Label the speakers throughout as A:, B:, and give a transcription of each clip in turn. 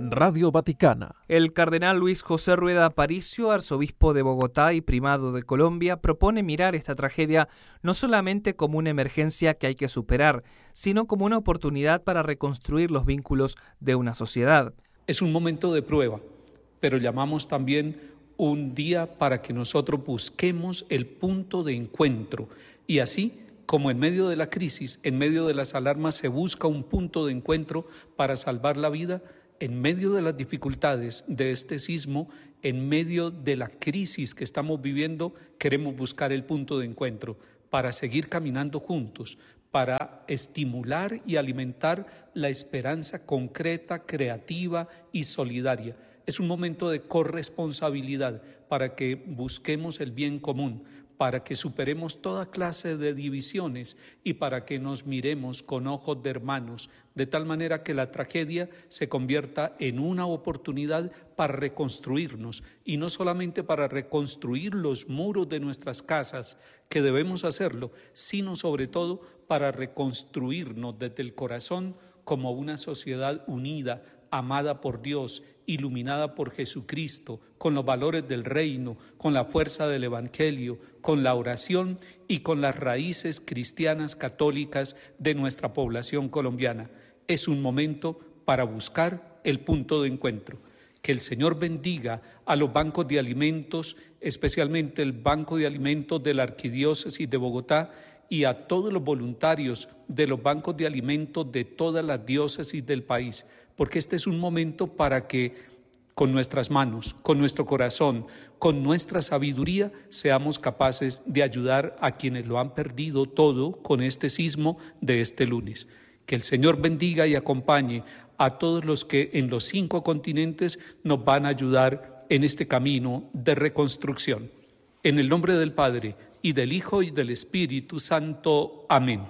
A: Radio Vaticana.
B: El cardenal Luis José Rueda Aparicio, arzobispo de Bogotá y primado de Colombia, propone mirar esta tragedia no solamente como una emergencia que hay que superar, sino como una oportunidad para reconstruir los vínculos de una sociedad.
C: Es un momento de prueba, pero llamamos también un día para que nosotros busquemos el punto de encuentro y así, como en medio de la crisis, en medio de las alarmas, se busca un punto de encuentro para salvar la vida, en medio de las dificultades de este sismo, en medio de la crisis que estamos viviendo, queremos buscar el punto de encuentro para seguir caminando juntos, para estimular y alimentar la esperanza concreta, creativa y solidaria. Es un momento de corresponsabilidad para que busquemos el bien común, para que superemos toda clase de divisiones y para que nos miremos con ojos de hermanos, de tal manera que la tragedia se convierta en una oportunidad para reconstruirnos, y no solamente para reconstruir los muros de nuestras casas, que debemos hacerlo, sino sobre todo para reconstruirnos desde el corazón como una sociedad unida, amada por Dios, iluminada por Jesucristo, con los valores del reino, con la fuerza del Evangelio, con la oración y con las raíces cristianas católicas de nuestra población colombiana. Es un momento para buscar el punto de encuentro. Que el Señor bendiga a los bancos de alimentos, especialmente el Banco de Alimentos de la Arquidiócesis de Bogotá, y a todos los voluntarios de los bancos de alimentos de todas las diócesis del país, porque este es un momento para que con nuestras manos, con nuestro corazón, con nuestra sabiduría, seamos capaces de ayudar a quienes lo han perdido todo con este sismo de este lunes. Que el Señor bendiga y acompañe a todos los que en los 5 continentes nos van a ayudar en este camino de reconstrucción. En el nombre del Padre, y del Hijo, y del Espíritu Santo. Amén.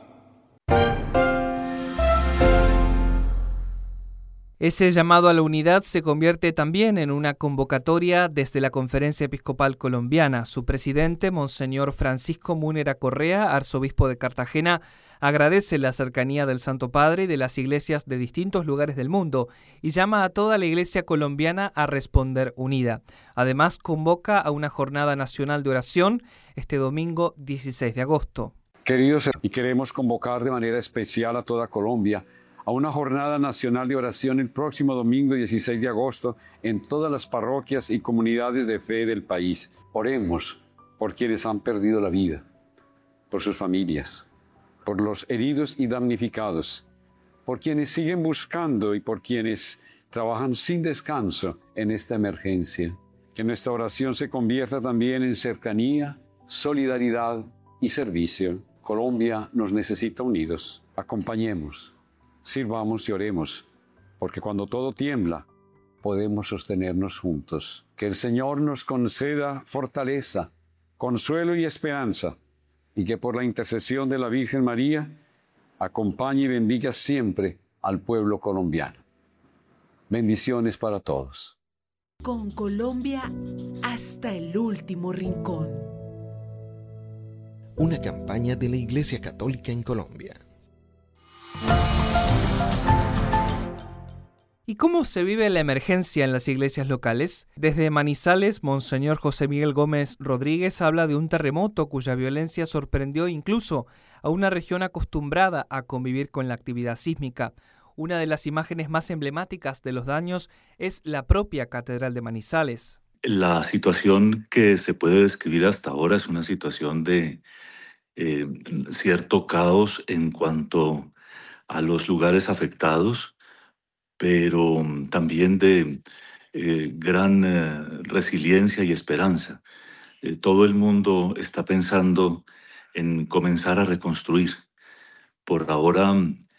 B: Ese llamado a la unidad se convierte también en una convocatoria desde la Conferencia Episcopal Colombiana. Su presidente, Monseñor Francisco Múnera Correa, arzobispo de Cartagena, agradece la cercanía del Santo Padre y de las iglesias de distintos lugares del mundo y llama a toda la iglesia colombiana a responder unida. Además, convoca a una jornada nacional de oración este domingo 16 de agosto.
D: Queridos, y queremos convocar de manera especial a toda Colombia a una jornada nacional de oración el próximo domingo 16 de agosto en todas las parroquias y comunidades de fe del país. Oremos por quienes han perdido la vida, por sus familias, por los heridos y damnificados, por quienes siguen buscando y por quienes trabajan sin descanso en esta emergencia. Que nuestra oración se convierta también en cercanía, solidaridad y servicio. Colombia nos necesita unidos. Acompañemos, sirvamos y oremos, porque cuando todo tiembla, podemos sostenernos juntos. Que el Señor nos conceda fortaleza, consuelo y esperanza, y que por la intercesión de la Virgen María acompañe y bendiga siempre al pueblo colombiano. Bendiciones para todos.
E: Con Colombia hasta el último rincón.
F: Una campaña de la Iglesia Católica en Colombia.
B: ¿Y cómo se vive la emergencia en las iglesias locales? Desde Manizales, Monseñor José Miguel Gómez Rodríguez habla de un terremoto cuya violencia sorprendió incluso a una región acostumbrada a convivir con la actividad sísmica. Una de las imágenes más emblemáticas de los daños es la propia Catedral de Manizales.
G: La situación que se puede describir hasta ahora es una situación de cierto caos en cuanto a los lugares afectados, pero también de gran resiliencia y esperanza. Todo el mundo está pensando en comenzar a reconstruir. Por ahora,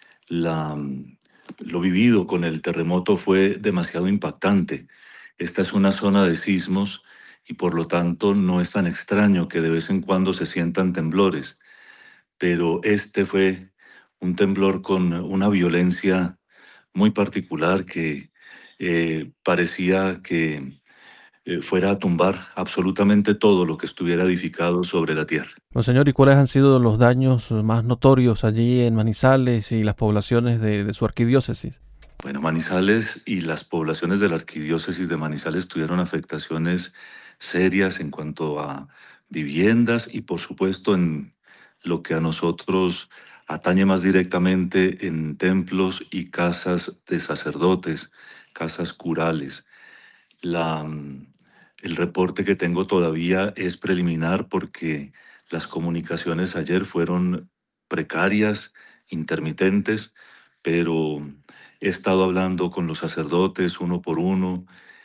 G: lo vivido con el terremoto fue demasiado impactante. Esta es una zona de sismos y por lo tanto no es tan extraño que de vez en cuando se sientan temblores, pero este fue un temblor con una violencia muy particular que parecía que fuera a tumbar absolutamente todo lo que estuviera edificado sobre la tierra.
A: Monseñor, ¿y cuáles han sido los daños más notorios allí en Manizales y las poblaciones de su arquidiócesis?
G: Bueno, Manizales y las poblaciones de la arquidiócesis de Manizales tuvieron afectaciones serias en cuanto a viviendas y por supuesto en lo que a nosotros atañe más directamente en templos y casas de sacerdotes, casas curales. La, el reporte que tengo todavía es preliminar porque las comunicaciones ayer fueron precarias, intermitentes, pero he estado hablando con los sacerdotes uno por uno.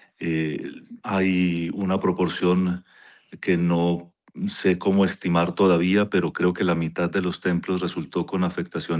G: Hay una proporción que no sé cómo estimar todavía, pero creo que la mitad de los templos resultó con afectaciones